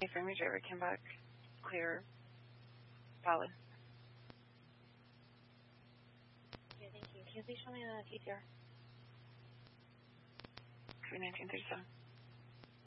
Affirm your driver came back clear, valid. Okay, thank you. Can you please show me the TTR? 1937.